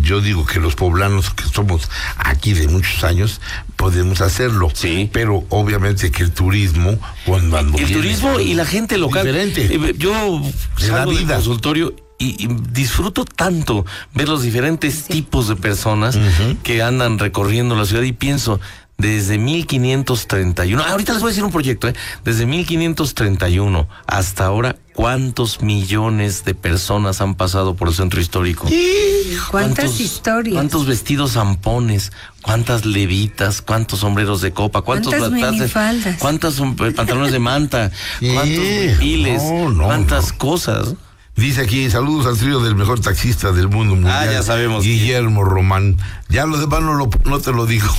yo digo que los poblanos que somos aquí de muchos años podemos hacerlo. Sí. Pero obviamente que el turismo, cuando el turismo y la gente local. Diferente. Yo salgo del consultorio y disfruto tanto ver los diferentes tipos de personas que andan recorriendo la ciudad y pienso, desde 1531, ahorita les voy a decir un proyecto, desde 1531 hasta ahora, ¿cuántos millones de personas han pasado por el centro histórico? ¿Cuántas historias? ¿Cuántos vestidos zampones? ¿Cuántas levitas? ¿Cuántos sombreros de copa? ¿Cuántas minifaldas? ¿Cuántos pantalones de manta? ¿Cuántos piles? ¿Cuántas cosas? Dice aquí, saludos al trío del mejor taxista del mundo mundial. Ya sabemos. Guillermo Román. Ya los demás no te lo dijo.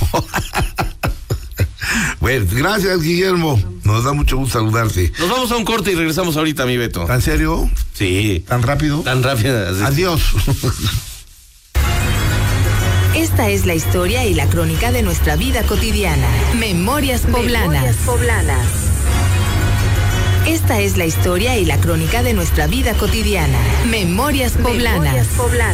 Bueno, gracias, Guillermo. Nos da mucho gusto saludarte. Nos vamos a un corte y regresamos ahorita, mi Beto. ¿Tan serio? Sí. ¿Tan rápido? Tan rápido. Adiós. Esta es la historia y la crónica de nuestra vida cotidiana. Memorias Poblanas. Esta es la historia y la crónica de nuestra vida cotidiana. Memorias Poblanas.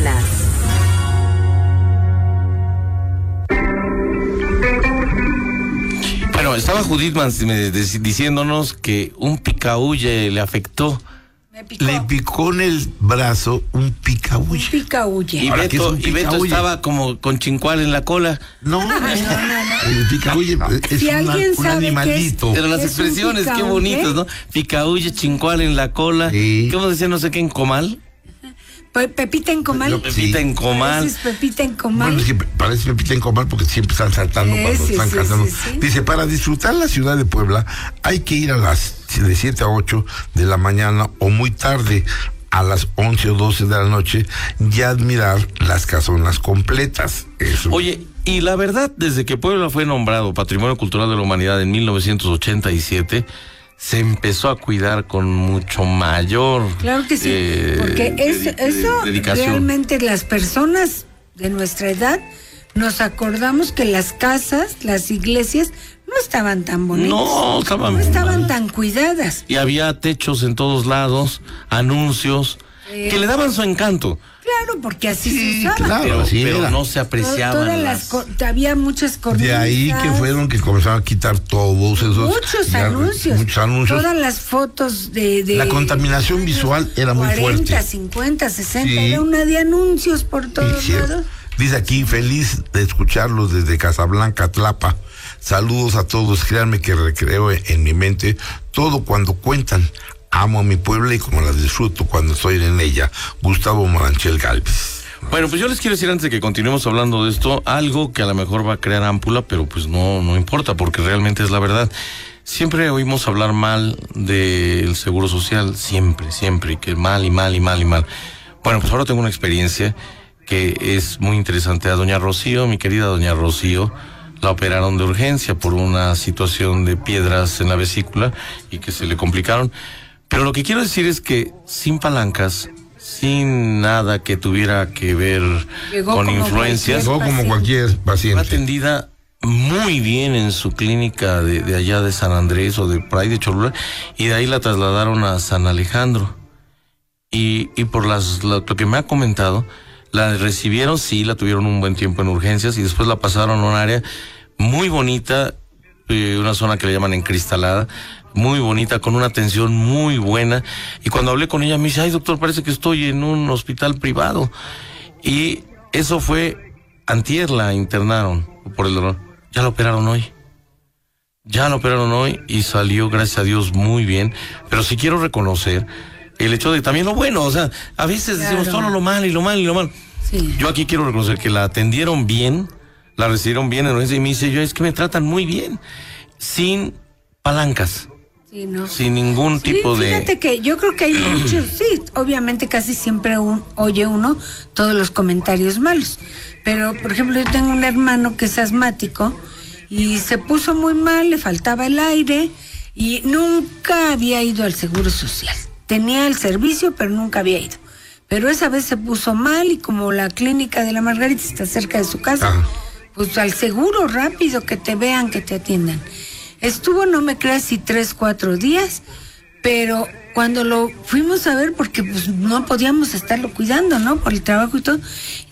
Bueno, estaba Judith diciéndonos que un picaúye le afectó. Le picó en el brazo un picaúye. Picaúye. Y Beto estaba como con chincual en la cola. No. El picaúye es un animalito. Pero las expresiones, qué bonitas, ¿no? Picaúye, chincual en la cola. Sí. ¿Cómo decía no sé qué en comal? Pepita en comal. Pepita en comal. Pepita en comal. Bueno, es que parece Pepita en comal porque siempre están saltando cuando están cantando. Sí. Dice, para disfrutar la ciudad de Puebla hay que ir de 7 a 8 de la mañana o muy tarde a las 11 o 12 de la noche y admirar las casonas completas. Eso. Oye, y la verdad, desde que Puebla fue nombrado Patrimonio Cultural de la Humanidad en 1987, se empezó a cuidar con mucho mayor claro que sí, porque eso dedicación. Realmente las personas de nuestra edad nos acordamos que las casas, las iglesias no estaban tan bonitas, no estaban tan cuidadas y había techos en todos lados, anuncios que le daban su encanto. Claro, porque así se usaba. Claro, pero no se apreciaban. Había muchas cornisas. De ahí que comenzaron a quitar todos esos. Muchos anuncios. Todas las fotos de la contaminación visual era muy 40, fuerte. 40, 50, 60, era una de anuncios por todos lados. Dice aquí, feliz de escucharlos desde Casablanca, Tlapa. Saludos a todos, créanme que recreo en mi mente todo cuando cuentan. Amo a mi Puebla y como la disfruto cuando estoy en ella. Gustavo Moranchel Galvez. Bueno, pues yo les quiero decir antes de que continuemos hablando de esto, algo que a lo mejor va a crear ámpula, pero pues no importa, porque realmente es la verdad. Siempre oímos hablar mal del Seguro Social, siempre, y que mal. Bueno, pues ahora tengo una experiencia que es muy interesante. A doña Rocío, mi querida doña Rocío, la operaron de urgencia por una situación de piedras en la vesícula y que se le complicaron. Pero lo que quiero decir es que sin palancas, sin nada que tuviera que ver con influencias, llegó como cualquier paciente. Fue atendida muy bien en su clínica de allá de San Andrés o de por ahí de Cholula, y de ahí la trasladaron a San Alejandro. Y por lo que me ha comentado, la recibieron, sí, la tuvieron un buen tiempo en urgencias y después la pasaron a un área muy bonita, una zona que le llaman encristalada, muy bonita, con una atención muy buena. Y cuando hablé con ella me dice, ay doctor, parece que estoy en un hospital privado. Y eso fue antier, la internaron por el dolor. Ya la operaron hoy y salió, gracias a Dios, muy bien. Pero sí quiero reconocer el hecho de también lo bueno, o sea, a veces decimos solo lo malo y lo malo. Sí. Yo aquí quiero reconocer que la atendieron bien, la recibieron bien en urgencia, y me dice, es que me tratan muy bien, sin palancas. Sí, no. Sin ningún tipo de... Fíjate que yo creo que hay muchos, obviamente casi siempre oye uno todos los comentarios malos, pero por ejemplo yo tengo un hermano que es asmático y se puso muy mal, le faltaba el aire y nunca había ido al Seguro Social. Tenía el servicio, pero nunca había ido. Pero esa vez se puso mal y como la clínica de la Margarita está cerca de su casa, pues al seguro rápido, que te vean, que te atiendan. Estuvo, no me creas, si 3-4 días, pero cuando lo fuimos a ver, porque pues no podíamos estarlo cuidando, ¿no? Por el trabajo y todo,